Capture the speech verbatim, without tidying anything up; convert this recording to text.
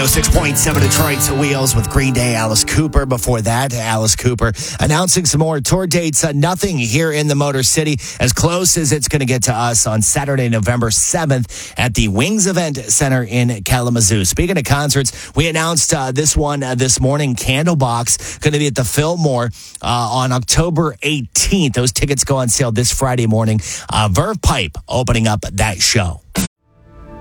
oh six point seven Detroit's Wheels with Green Day, Alice Cooper. Before that, Alice Cooper announcing some more tour dates. Uh, nothing here in the Motor City, as close as it's going to get to us on Saturday, November seventh at the Wings Event Center in Kalamazoo. Speaking of concerts, we announced uh, this one uh, this morning, Candlebox, going to be at the Fillmore uh, on October eighteenth. Those tickets go on sale this Friday morning. Uh, Verve Pipe opening up that show.